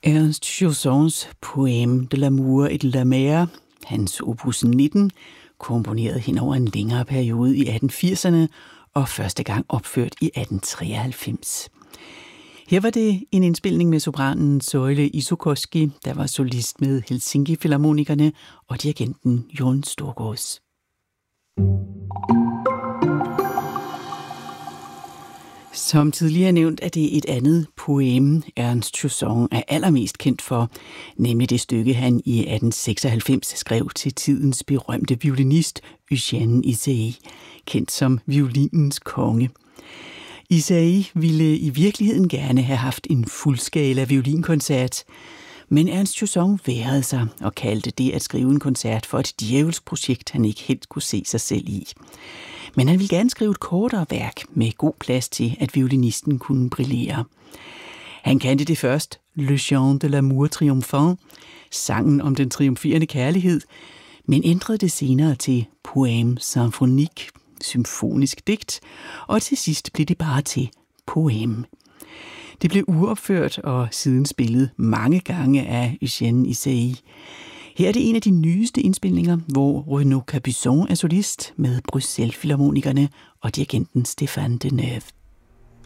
Ernst Chaussons Poème de l'amour et de la mer, hans opus 19, komponeret hen over en længere periode i 1880'erne og første gang opført i 1893. Her var det en indspilning med sopranen Soile Isokoski, der var solist med Helsinki Filharmonikerne og dirigenten Jon Storgårds. Som tidligere nævnt er det et andet poem, Ernst Chausson er allermest kendt for, nemlig det stykke, han i 1896 skrev til tidens berømte violinist Eugène Ysaÿe, kendt som violinens konge. Ysaÿe ville i virkeligheden gerne have haft en fuldskala violinkoncert, men Ernst Chausson værede sig og kaldte det at skrive en koncert for et djævelsk projekt, han ikke helt kunne se sig selv i. Men han ville gerne skrive et kortere værk med god plads til, at violinisten kunne brillere. Han kaldte det først Le Chant de l'amour triomphant, sangen om den triumferende kærlighed, men ændrede det senere til Poème symphonique, symfonisk digt, og til sidst blev det bare til poem. Det blev uopført og siden spillet mange gange af Eugène Ysaÿe. Her er det en af de nyeste indspilninger, hvor Renaud Capuçon er solist med Bruxelles Filharmonikerne og dirigenten Stéphane Deneuve.